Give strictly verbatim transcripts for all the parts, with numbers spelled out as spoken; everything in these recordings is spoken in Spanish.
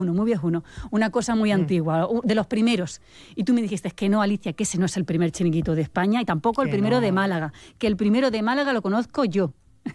Uno, muy viejuno, una cosa muy mm. antigua, de los primeros. Y tú me dijiste que no, Alicia, que ese no es el primer chiringuito de España y tampoco el que primero no. de Málaga, que el primero de Málaga lo conozco yo.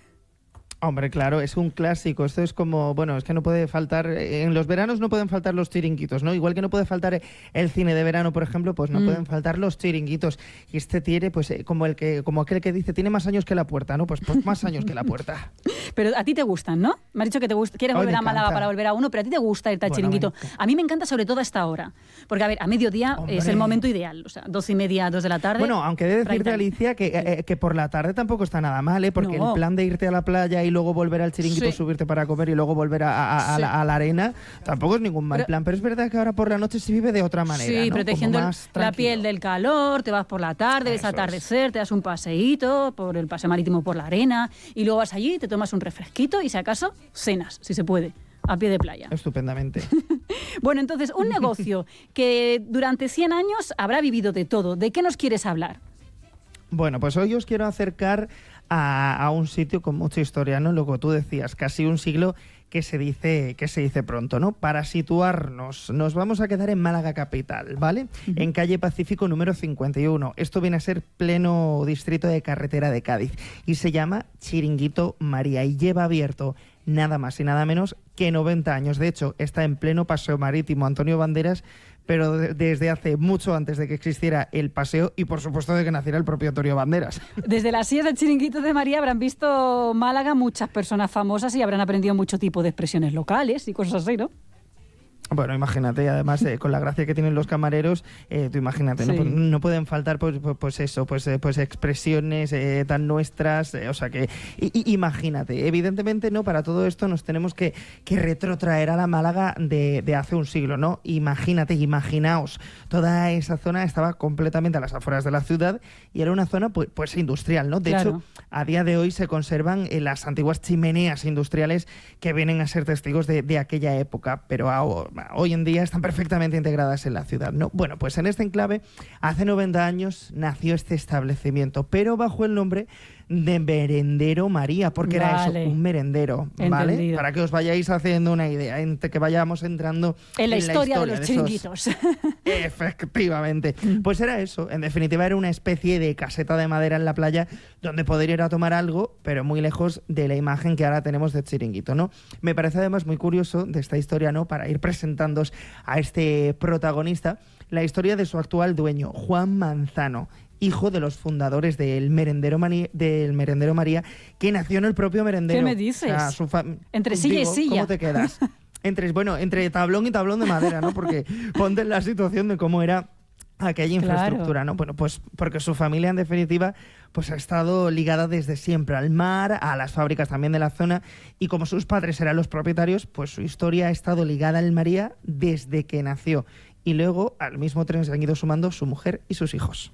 Hombre, claro, es un clásico. Esto es como, bueno, es que no puede faltar, en los veranos no pueden faltar los chiringuitos, ¿no? Igual que no puede faltar el cine de verano, por ejemplo, pues no mm. pueden faltar los chiringuitos. Y este tiene, pues, como el que, como aquel que dice, tiene más años que la puerta, ¿no? Pues, pues más años que la puerta. Pero a ti te gustan, ¿no? Me has dicho que te gusta, quieres volver a Málaga para volver a uno, pero a ti te gusta irte al bueno, chiringuito. A mí me encanta sobre todo a esta hora. Porque, a ver, a mediodía Hombre. es el momento ideal. O sea, dos y media, dos de la tarde. Bueno, aunque he de decirte, Alicia, que, eh, que por la tarde tampoco está nada mal, ¿eh? Porque no. el plan de irte a la playa y luego volver al chiringuito, sí. subirte para comer y luego volver a, a, a, sí. la, a la arena, tampoco es ningún mal pero, plan. Pero es verdad que ahora por la noche se vive de otra manera, Sí, ¿no? protegiendo la piel del calor, te vas por la tarde, ves atardecer, es. te das un paseíto por el paseo marítimo por la arena y luego vas allí, te tomas un refresquito y si acaso cenas, si se puede, a pie de playa. Estupendamente. Bueno, entonces, un negocio que durante cien años habrá vivido de todo. ¿De qué nos quieres hablar? Bueno, pues hoy os quiero acercar a, a un sitio con mucha historia, ¿no? Lo que tú decías, casi un siglo que se dice que se dice pronto, ¿no? Para situarnos, nos vamos a quedar en Málaga capital, ¿vale? Uh-huh. En calle Pacífico número cincuenta y uno. Esto viene a ser pleno distrito de carretera de Cádiz y se llama Chiringuito María y lleva abierto nada más y nada menos que noventa años. De hecho, está en pleno paseo marítimo Antonio Banderas, pero de, desde hace mucho antes de que existiera el paseo y, por supuesto, de que naciera el propio Antonio Banderas. Desde las sillas del Chiringuito de María habrán visto Málaga muchas personas famosas y habrán aprendido mucho tipo de expresiones locales y cosas así, ¿no? Bueno, imagínate, además eh, con la gracia que tienen los camareros, eh, tú imagínate, sí. no, no pueden faltar pues, pues, pues eso, pues, eh, pues expresiones eh, tan nuestras, eh, o sea que, y, y, imagínate, evidentemente no, para todo esto nos tenemos que, que retrotraer a la Málaga de, de hace un siglo, ¿no? Imagínate, imaginaos, toda esa zona estaba completamente a las afueras de la ciudad y era una zona pues, pues industrial, ¿no? De claro. hecho, a día de hoy se conservan eh, las antiguas chimeneas industriales que vienen a ser testigos de, de aquella época, pero ahora hoy en día están perfectamente integradas en la ciudad, ¿no? Bueno, pues en este enclave, hace noventa años nació este establecimiento, pero bajo el nombre de Merendero María, porque vale. era eso, un merendero, ¿vale? Entendido. Para que os vayáis haciendo una idea, entre que vayamos entrando en la, en historia, la historia de los de chiringuitos. Esos... Efectivamente. Pues era eso, en definitiva era una especie de caseta de madera en la playa donde poder ir a tomar algo, pero muy lejos de la imagen que ahora tenemos de chiringuito, ¿no? Me parece además muy curioso de esta historia, ¿no? Para ir presentándoos a este protagonista, la historia de su actual dueño, Juan Manzano, hijo de los fundadores del Merendero, Mani- del Merendero María, que nació en el propio merendero. ¿Qué me dices? O sea, su fam- entre silla Digo, y silla. ¿Cómo te quedas? Entre, bueno, entre tablón y tablón de madera, ¿no? Porque ponte en la situación de cómo era aquella infraestructura, claro. ¿no? Bueno, pues porque su familia, en definitiva, pues ha estado ligada desde siempre al mar, a las fábricas también de la zona, y como sus padres eran los propietarios, pues su historia ha estado ligada al María desde que nació. Y luego, al mismo tren se han ido sumando su mujer y sus hijos.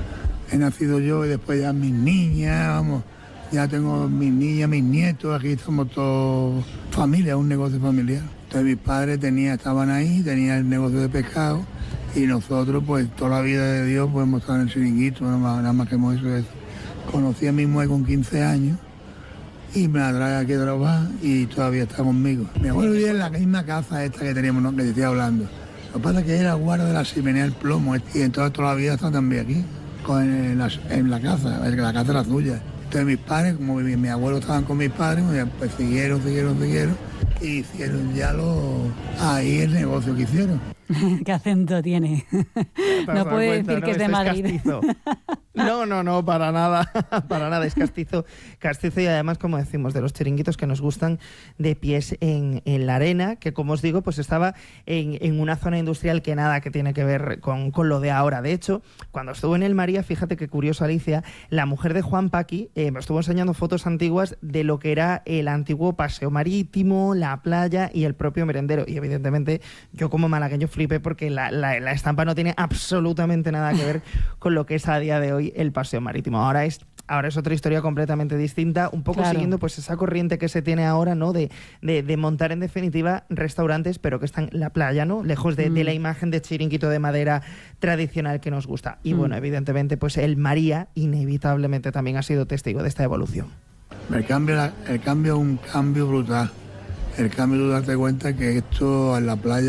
He nacido yo y después ya mis niñas, vamos, ya tengo mis niñas, mis nietos, aquí estamos todos familia, un negocio familiar. Entonces mis padres tenía, estaban ahí, tenían el negocio de pescado y nosotros pues toda la vida de Dios pues hemos estado en el chiringuito, nada más, nada más que hemos hecho eso. Conocí a mi mujer con quince años y me la trae aquí a trabajar y todavía está conmigo. Mi abuelo vivía en la misma casa esta que teníamos, ¿no? Que te estoy hablando. Lo que pasa es que era guarda de la chimenea del plomo y entonces toda la vida está también aquí. En la, en la casa, la casa era suya. Entonces mis padres, como mi, mi abuelo estaban con mis padres, pues siguieron, siguieron, siguieron y hicieron ya lo, ahí el negocio que hicieron. ¿Qué acento tiene? No puede cuenta, decir ¿no? que es de Madrid. Es castizo. No, no, no, para nada, para nada, es castizo, castizo y además, como decimos, de los chiringuitos que nos gustan de pies en, en la arena, que como os digo, pues estaba en, en una zona industrial que nada que tiene que ver con, con lo de ahora. De hecho, cuando estuvo en el María, fíjate qué curioso, Alicia, la mujer de Juan Paqui eh, me estuvo enseñando fotos antiguas de lo que era el antiguo paseo marítimo, la playa y el propio merendero. Y evidentemente, yo como malagueño flipé porque la, la, la estampa no tiene absolutamente nada que ver con lo que es a día de hoy el paseo marítimo. Ahora es ahora es otra historia completamente distinta, un poco claro. siguiendo pues esa corriente que se tiene ahora, ¿no? De, de, de montar en definitiva restaurantes, pero que están en la playa, ¿no? Lejos de, mm. de la imagen de chiringuito de madera tradicional que nos gusta. Y mm. bueno, evidentemente, pues el María inevitablemente también ha sido testigo de esta evolución. El cambio, el cambio es un cambio brutal. el cambio, tú darte cuenta que esto en la playa